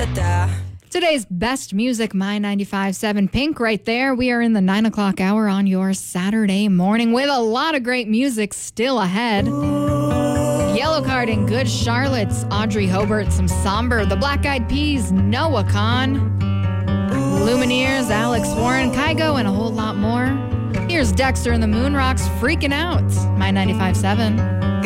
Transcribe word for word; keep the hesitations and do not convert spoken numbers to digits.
Today's best music, My ninety-five point seven Pink right there. We are in the nine o'clock hour on your Saturday morning with a lot of great music still ahead. Yellowcard and Good Charlotte's Audrey Hobart, some Somber, The Black Eyed Peas, Noah Kahn, Lumineers, Alex Warren, Kygo, and a whole lot more. Here's Dexter and the Moon Rocks, Freaking Out, My ninety-five point seven.